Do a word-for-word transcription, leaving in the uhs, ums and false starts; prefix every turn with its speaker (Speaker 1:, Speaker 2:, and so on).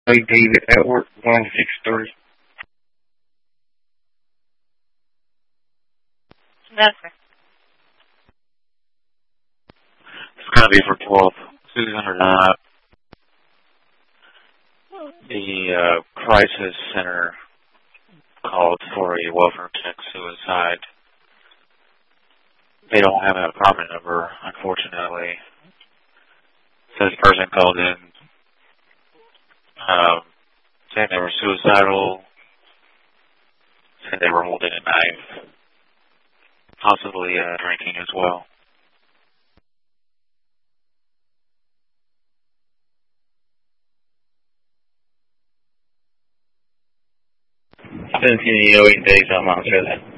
Speaker 1: Hey, David Edward, one six three.
Speaker 2: That's right.
Speaker 3: It's going to be for twelve. Susan or not, the uh, crisis center called for a welfare check suicide. They don't have an apartment number, unfortunately. So this person called in um, saying they were suicidal, saying they were holding a knife, possibly uh, drinking as well.
Speaker 1: seventeen oh eight days on Mount Pleasant.